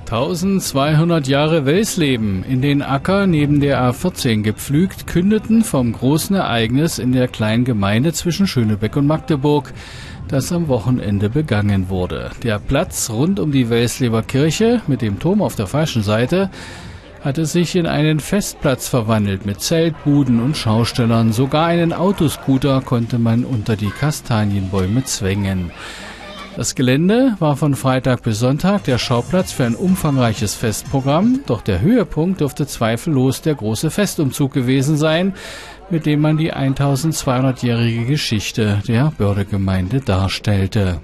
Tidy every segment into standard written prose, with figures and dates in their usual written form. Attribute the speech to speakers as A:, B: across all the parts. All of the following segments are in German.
A: 1200 Jahre Welsleben, in den Acker neben der A14 gepflügt, kündeten vom großen Ereignis in der kleinen Gemeinde zwischen Schönebeck und Magdeburg, das am Wochenende begangen wurde. Der Platz rund um die Welsleber Kirche mit dem Turm auf der falschen Seite hatte sich in einen Festplatz verwandelt mit Zeltbuden und Schaustellern. Sogar einen Autoscooter konnte man unter die Kastanienbäume zwängen. Das Gelände war von Freitag bis Sonntag der Schauplatz für ein umfangreiches Festprogramm, doch der Höhepunkt dürfte zweifellos der große Festumzug gewesen sein, mit dem man die 1200-jährige Geschichte der Bördegemeinde darstellte.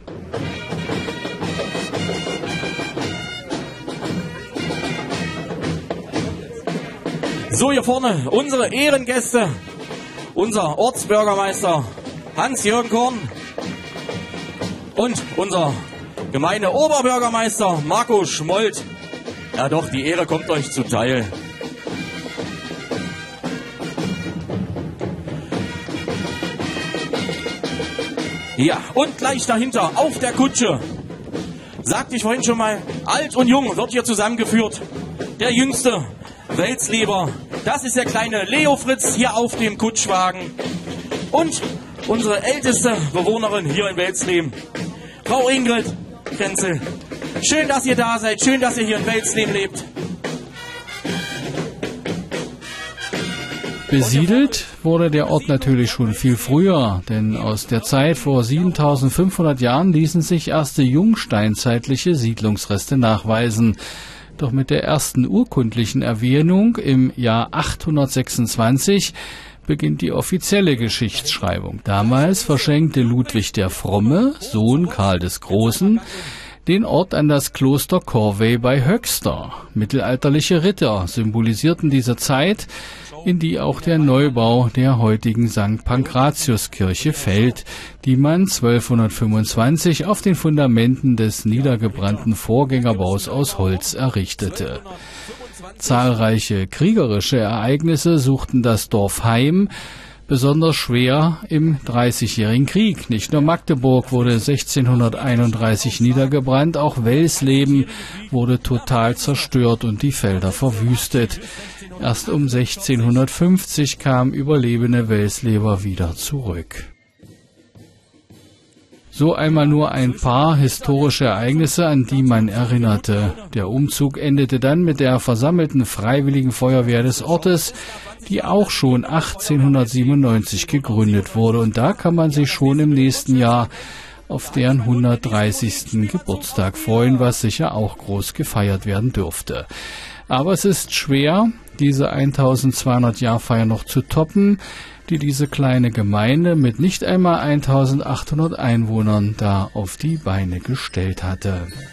B: So, hier vorne unsere Ehrengäste, unser Ortsbürgermeister Hans-Jürgen Korn und unser Gemeindeoberbürgermeister Marco Schmold. Ja doch, die Ehre kommt euch zuteil. Ja, und gleich dahinter auf der Kutsche, sagte ich vorhin schon mal, alt und jung wird hier zusammengeführt. Der jüngste Welsleber, das ist der kleine Leo Fritz hier auf dem Kutschwagen. Und unsere älteste Bewohnerin hier in Welsleben, Frau Ingrid Krenzel. Schön, dass ihr da seid, schön, dass ihr hier in Welsleben lebt.
A: Besiedelt wurde der Ort natürlich schon viel früher, denn aus der Zeit vor 7500 Jahren ließen sich erste jungsteinzeitliche Siedlungsreste nachweisen. Doch mit der ersten urkundlichen Erwähnung im Jahr 826 beginnt die offizielle Geschichtsschreibung. Damals verschenkte Ludwig der Fromme, Sohn Karl des Großen, den Ort an das Kloster Corvey bei Höxter. Mittelalterliche Ritter symbolisierten diese Zeit, in die auch der Neubau der heutigen St. Pankratiuskirche fällt, die man 1225 auf den Fundamenten des niedergebrannten Vorgängerbaus aus Holz errichtete. Zahlreiche kriegerische Ereignisse suchten das Dorf heim, besonders schwer im Dreißigjährigen Krieg. Nicht nur Magdeburg wurde 1631 niedergebrannt, auch Welsleben wurde total zerstört und die Felder verwüstet. Erst um 1650 kamen überlebende Welsleber wieder zurück. So einmal nur ein paar historische Ereignisse, an die man erinnerte. Der Umzug endete dann mit der versammelten Freiwilligen Feuerwehr des Ortes, die auch schon 1897 gegründet wurde. Und da kann man sich schon im nächsten Jahr auf deren 130. Geburtstag freuen, was sicher auch groß gefeiert werden dürfte. Aber es ist schwer, diese 1200-Jahr-Feier noch zu toppen, die diese kleine Gemeinde mit nicht einmal 1800 Einwohnern da auf die Beine gestellt hatte.